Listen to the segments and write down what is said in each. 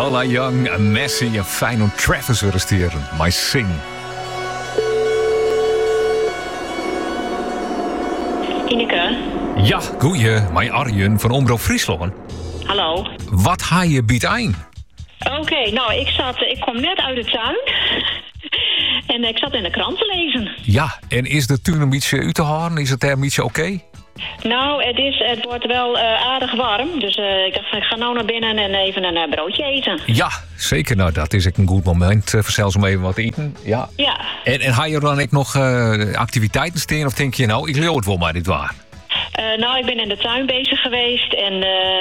Lola Young, Messi en Feyenoord Travis willen sturen. My Sing. Ineke. Ja, goeie. Mijn Arjen van Omroep Friesland. Hallo. Wat ga je biedt een? Oké, nou, ik kom net uit de tuin. En ik zat in de krant te lezen. Ja, en is de tuin een beetje uit te houden? Is het daar een beetje oké? Nou, het wordt wel aardig warm. Dus ik dacht, ik ga nou naar binnen en even een broodje eten. Ja, zeker. Nou, dat is ook een goed moment voor zelfs om even wat te eten. Ja. Ja. En ga je dan ook nog activiteiten steen? Of denk je, nou, ik leer het wel maar dit waar? Nou, ik ben in de tuin bezig geweest. En,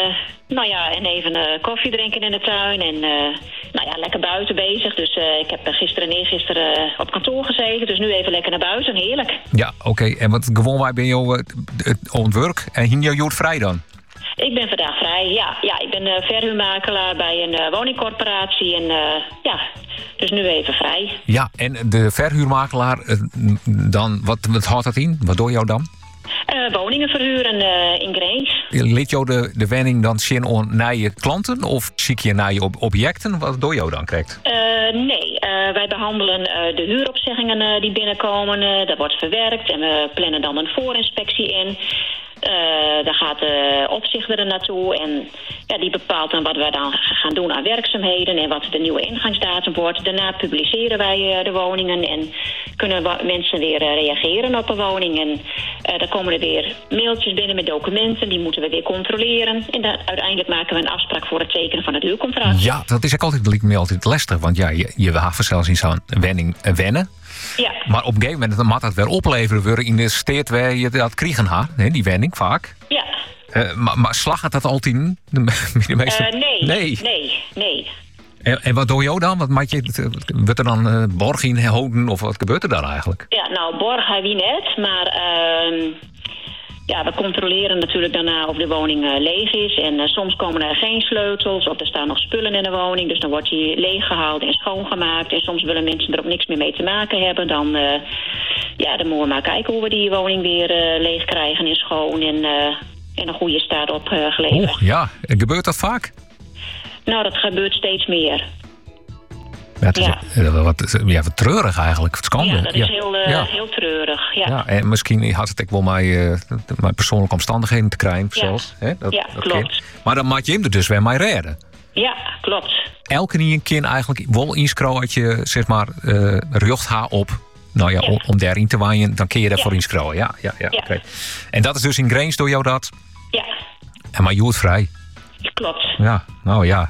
en even koffie drinken in de tuin. En lekker buiten bezig. Dus ik heb gisteren en eergisteren op kantoor gezeten. Dus nu even lekker naar buiten. Heerlijk. Ja, oké. En wat gewoon waar ben je aan het werk? En ging je vrij dan? Ik ben vandaag vrij, ja. Ja, ik ben verhuurmakelaar bij een woningcorporatie. En dus nu even vrij. Ja, en de verhuurmakelaar, dan, wat houdt dat in? Wat doe jou dan? Woningen verhuren in Grains. Liet jou de woning dan zien naar je klanten of zie je naar je objecten? Wat doe jou dan krijgt? Nee, wij behandelen de huuropzeggingen die binnenkomen. Dat wordt verwerkt en we plannen dan een voorinspectie in. Daar gaat de opzichter er naartoe en die bepaalt dan wat wij dan gaan doen aan werkzaamheden en wat de nieuwe ingangsdatum wordt. Daarna publiceren wij de woningen en kunnen mensen weer reageren op een woning. En dan komen er weer mailtjes binnen met documenten, die moeten we weer controleren. En uiteindelijk maken we een afspraak voor het tekenen van het huurcontract. Ja, dat is ook altijd lastig, want ja, je waagt zelfs in zo'n wennen. Ja. Maar op een gegeven moment moet dat weer opleveren worden in de stad waar je dat krijgen had, die wenning vaak. Ja. Maar slag het dat altijd in? De meeste... Nee. En wat doe je dan? Wat maak je? Wordt er dan borg in houden of wat gebeurt er dan eigenlijk? Ja, nou, borg hebben we net, maar we controleren natuurlijk daarna of de woning leeg is. En soms komen er geen sleutels of er staan nog spullen in de woning. Dus dan wordt die leeggehaald en schoongemaakt. En soms willen mensen er ook niks meer mee te maken hebben. Dan moeten we maar kijken hoe we die woning weer leeg krijgen en schoon en in een goede staat opgeleverd. Oh ja, en gebeurt dat vaak? Nou, dat gebeurt steeds meer. Ja, het is wat treurig eigenlijk. Het kan ja, dat is heel treurig. Ja. Ja, en misschien had het ook wel mijn persoonlijke omstandigheden te krijgen. Ja, zelfs, hè? Dat klopt. Maar dan maak je hem er dus weer mee redden. Ja, klopt. Elke niet een kind eigenlijk wel inschrouwen dat je zeg maar rjocht haar op. Nou ja, om daarin te waaien, dan kun je daarvoor inschrouwen. Ja. Okay. En dat is dus in Grains door jou dat? Ja. En maar je wordt vrij. Klopt. Ja, nou ja.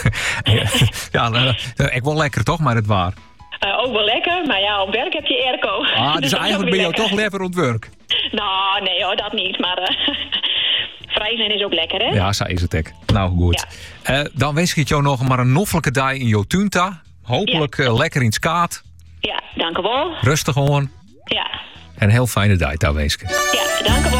Ik wel lekker toch, maar het waar. Ook wel lekker, maar ja, op werk heb je airco. Dus eigenlijk ben je toch lekker op werk? Nou, nee hoor, dat niet, maar vrij zijn is ook lekker, hè? Ja, zo is het ook. Nou, goed. Ja. Dan wens ik het jou nog maar een noffelijke dag in jouw tunta. Hopelijk lekker in het skaat. Ja, dank u wel. Rustig gewoon. Ja. En een heel fijne dag, daar wens ik. Ja, dank u wel.